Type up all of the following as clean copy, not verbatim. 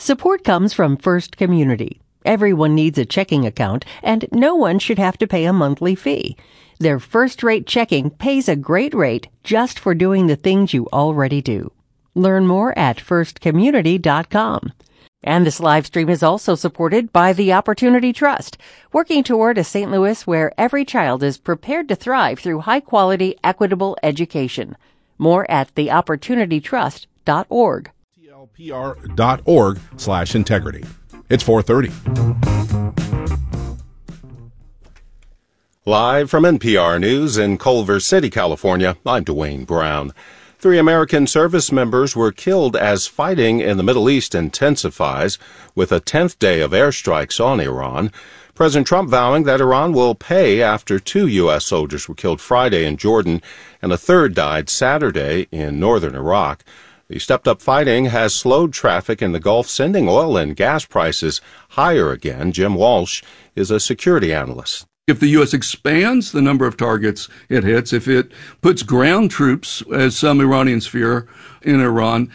Support comes from First Community. Everyone needs a checking account, and no one should have to pay a monthly fee. Their first-rate checking pays a great rate just for doing the things you already do. Learn more at firstcommunity.com. And this live stream is also supported by the Opportunity Trust, working toward a St. Louis where every child is prepared to thrive through high-quality, equitable education. More at theopportunitytrust.org. tlpr.org/integrity. It's 4:30. Live from NPR News in Culver City, California, I'm Dwayne Brown. 3 American service members were killed as fighting in the Middle East intensifies, with a 10th day of airstrikes on Iran. President Trump vowing that Iran will pay after 2 U.S. soldiers were killed Friday in Jordan and a third died Saturday in northern Iraq. The stepped-up fighting has slowed traffic in the Gulf, sending oil and gas prices higher again. Jim Walsh is a security analyst. If the U.S. expands the number of targets it hits, if it puts ground troops, as some Iranians fear, in Iran,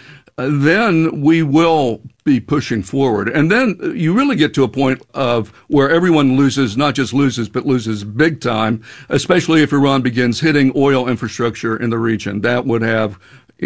then we will be pushing forward. And then you really get to a point of where everyone loses, not just loses, but loses big time, especially if Iran begins hitting oil infrastructure in the region. That would have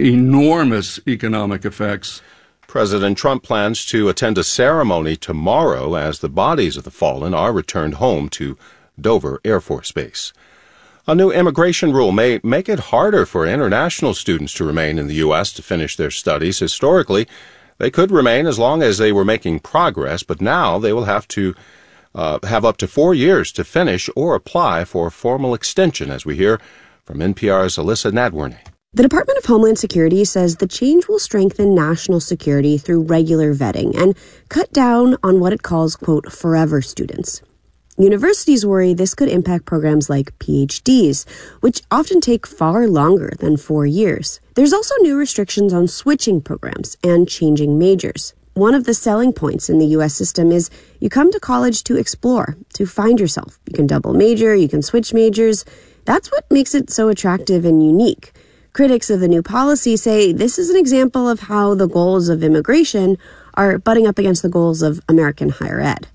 enormous economic effects. President Trump plans to attend a ceremony tomorrow as the bodies of the fallen are returned home to Dover Air Force Base. A new immigration rule may make it harder for international students to remain in the U.S. to finish their studies. Historically, they could remain as long as they were making progress, but now they will have to have up to 4 years to finish or apply for a formal extension, as we hear from NPR's Alyssa Nadworny. The Department of Homeland Security says the change will strengthen national security through regular vetting and cut down on what it calls, quote, forever students. Universities worry this could impact programs like PhDs, which often take far longer than 4 years. There's also new restrictions on switching programs and changing majors. One of the selling points in the U.S. system is you come to college to explore, to find yourself. You can double major, you can switch majors. That's what makes it so attractive and unique. Critics of the new policy say this is an example of how the goals of immigration are butting up against the goals of American higher ed.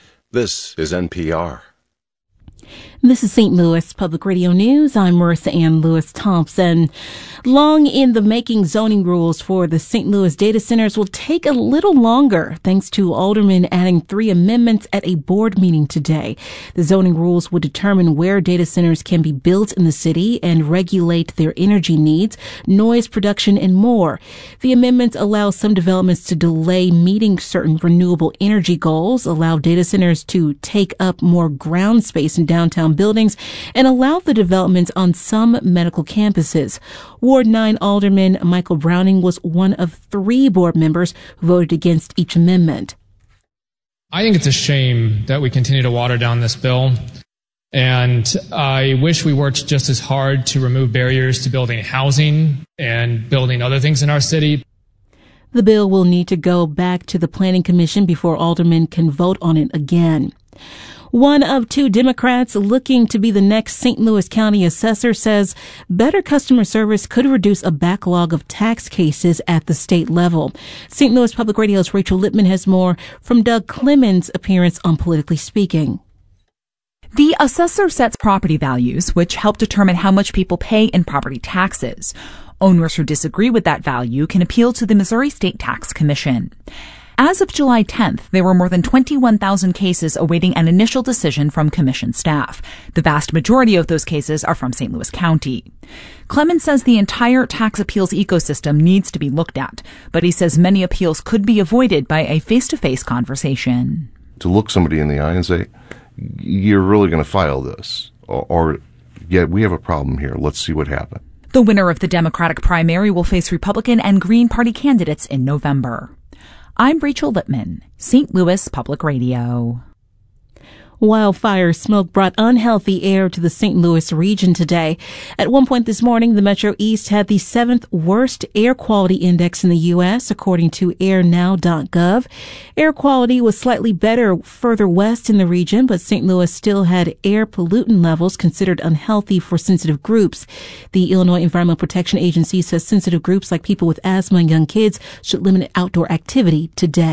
This is NPR. This is St. Louis Public Radio News. I'm Marissa Ann Lewis-Thompson. Long in the making zoning rules for the St. Louis data centers will take a little longer, thanks to aldermen adding 3 amendments at a board meeting today. The zoning rules would determine where data centers can be built in the city and regulate their energy needs, noise production, and more. The amendments allow some developments to delay meeting certain renewable energy goals, allow data centers to take up more ground space in downtown buildings, and allow the developments on some medical campuses. Ward 9 Alderman Michael Browning was one of 3 board members who voted against each amendment. I think it's a shame that we continue to water down this bill, and I wish we worked just as hard to remove barriers to building housing and building other things in our city. The bill will need to go back to the Planning Commission before aldermen can vote on it again. One of 2 Democrats looking to be the next St. Louis County assessor says better customer service could reduce a backlog of tax cases at the state level. St. Louis Public Radio's Rachel Lippman has more from Doug Clemens' appearance on Politically Speaking. The assessor sets property values, which help determine how much people pay in property taxes. Owners who disagree with that value can appeal to the Missouri State Tax Commission. As of July 10th, there were more than 21,000 cases awaiting an initial decision from commission staff. The vast majority of those cases are from St. Louis County. Clemens says the entire tax appeals ecosystem needs to be looked at, but he says many appeals could be avoided by a face-to-face conversation. To look somebody in the eye and say, you're really going to file this, or yeah, we have a problem here. Let's see what happens. The winner of the Democratic primary will face Republican and Green Party candidates in November. I'm Rachel Lippman, St. Louis Public Radio. Wildfire smoke brought unhealthy air to the St. Louis region today. At one point this morning, the Metro East had the 7th worst air quality index in the U.S., according to airnow.gov. Air quality was slightly better further west in the region, but St. Louis still had air pollutant levels considered unhealthy for sensitive groups. The Illinois Environmental Protection Agency says sensitive groups like people with asthma and young kids should limit outdoor activity today.